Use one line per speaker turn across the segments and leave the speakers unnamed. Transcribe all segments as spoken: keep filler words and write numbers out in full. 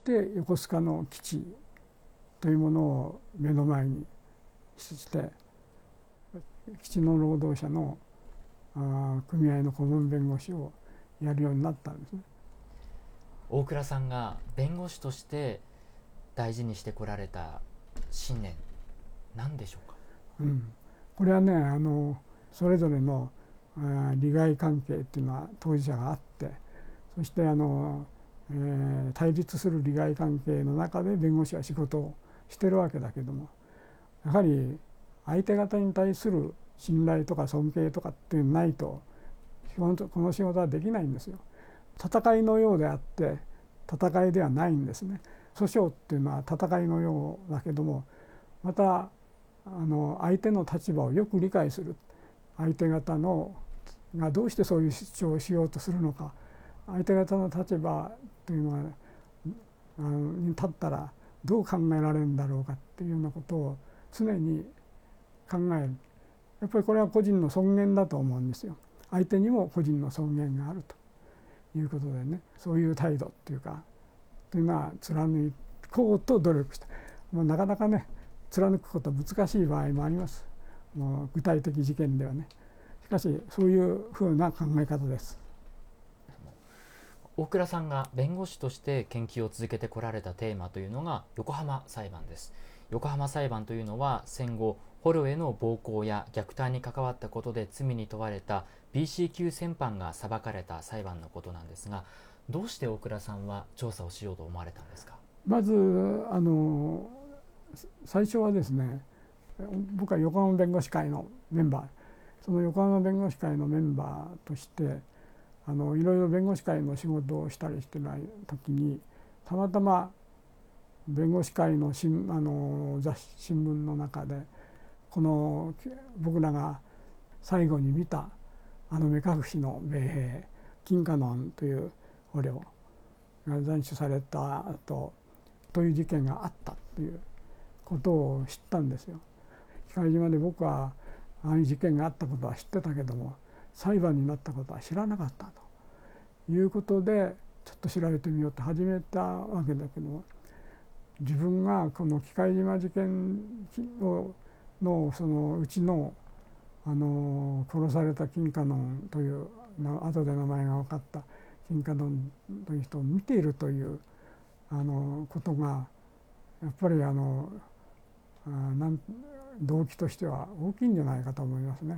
して横須賀の基地というものを目の前にして基地の労働者のあ組合の顧問弁護士をやるようになったんですね。
大倉さんが弁護士として大事にしてこられた信念、何でしょうか。
うん、これはねあのそれぞれのあ利害関係っていうのは当事者があって、そしてあの、えー、対立する利害関係の中で弁護士は仕事をしてるわけだけども、やはり相手方に対する信頼とか尊敬とかっていうのないとこの仕事はできないんですよ。戦いのようであって戦いではないんですね。訴訟っていうのは戦いのようだけども、またあの相手の立場をよく理解する、相手方のがどうしてそういう主張をしようとするのか、相手方の立場というのはあのに立ったらどう考えられるんだろうかっていうようなことを常に考える。やっぱりこれは個人の尊厳だと思うんですよ。相手にも個人の尊厳があるということでね、そういう態度っていうかというのは貫こうと努力した。もうなかなかね貫くことは難しい場合もあります。もう具体的事件ではね。しかしそういうふうな考え方です。
大倉さんが弁護士として研究を続けてこられたテーマというのが横浜裁判です。横浜裁判というのは戦後捕虜への暴行や虐待に関わったことで罪に問われた ビーシー 級戦犯が裁かれた裁判のことなんですが、どうして大倉さんは調査をしようと思われたんですか。
まずあの最初はですね、僕は横浜弁護士会のメンバー、その横浜弁護士会のメンバーとしてあのいろいろ弁護士会の仕事をしたりしてない時に、たまたま弁護士会の新あの雑誌新聞の中でこの僕らが最後に見たあの目隠しの米兵金華ノンという捕虜が斬首された後という事件があったということを知ったんですよ。喜界島で僕はああいう事件があったことは知ってたけども裁判になったことは知らなかったということでちょっと調べてみようと始めたわけだけど、自分がこの喜界島事件ののそのうちのあの殺された金華ノンという後で名前が分かった金華ノンという人を見ているというあのことがやっぱりあのあなん動機としては大きいんじゃないかと思いますね。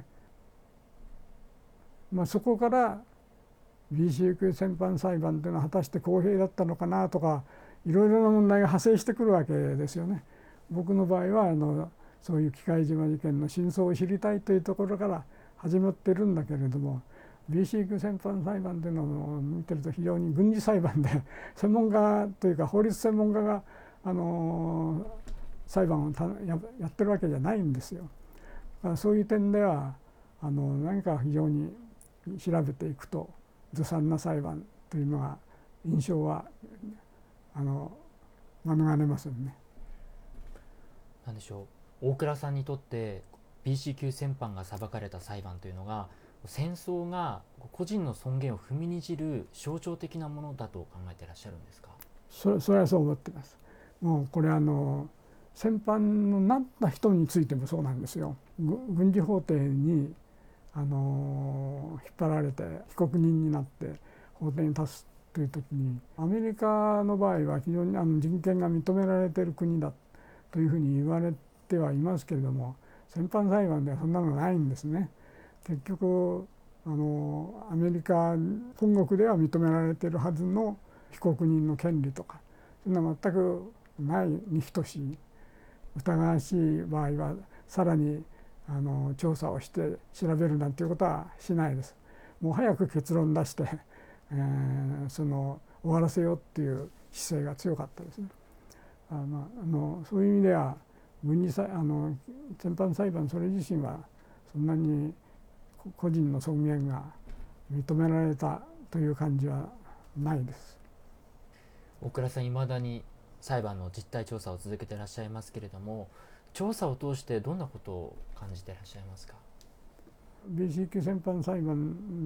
まあ、そこから ビーシー 級戦犯裁判というのは果たして公平だったのかなとかいろいろな問題が派生してくるわけですよね。僕の場合はあのそういう喜界島事件の真相を知りたいというところから始まってるんだけれども、 ビーシー 級戦犯裁判というのを見てると非常に軍事裁判で専門家というか法律専門家があの裁判をた や, やってるわけじゃないんですよ。だからそういう点ではあの何か非常に調べていくとずさんな裁判というのが印象はあの免れますよね。
何でしょう、大倉さんにとって ビーシー 級戦犯が裁かれた裁判というのが戦争が個人の尊厳を踏みにじる象徴的なものだと考えていらっしゃるんですか。
そ, それはそう思ってます。もうこれあの戦犯のなった人についてもそうなんですよ。軍事法廷にあの引っ張られて被告人になって法廷に立つという時に、アメリカの場合は非常にあの人権が認められている国だというふうに言われてはいますけれども、戦犯裁判ではそんなのないんですね。結局あのアメリカ本国では認められているはずの被告人の権利とかそんな全くないに等しい。疑わしい場合はさらにあの調査をして調べるなんていうことはしないです。もう早く結論出して、えー、その終わらせようっていう姿勢が強かったですね。あのあのそういう意味では軍事裁あの戦犯裁判それ自身はそんなに個人の尊厳が認められたという感じはないです。
大倉さん、いまだに裁判の実態調査を続けていらっしゃいますけれども、調査を通してどんなことを感じていらっしゃいますか。
ビーシー 級戦犯裁判